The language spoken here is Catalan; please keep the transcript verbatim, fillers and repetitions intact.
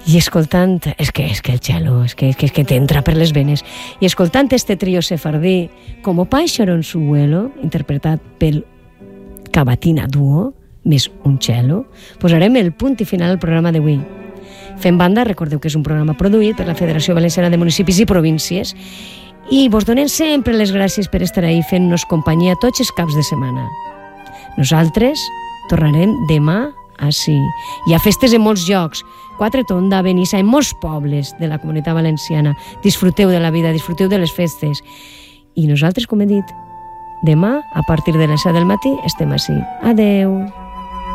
I escoltant, és que, és que el cello, és que, és que, és que t'entra per les venes, i escoltant este trio sefardí, Como pájaro en su vuelo, interpretat pel Cavatina Duo, més un cello, posarem el punt i final al programa d'avui. Fem banda, recordeu que és un programa produït per la Federació Valenciana de Municipis i Províncies, i vos donem sempre les gràcies per estar ahí fent-nos companyia tots els caps de setmana. Nosaltres tornarem demà així. Hi ha festes en molts llocs, Quatretonda, Benissa, en molts pobles de la Comunitat Valenciana. Disfruteu de la vida, disfruteu de les festes. I nosaltres, com he dit, demà, a partir de les set del matí, estem així. Adeu!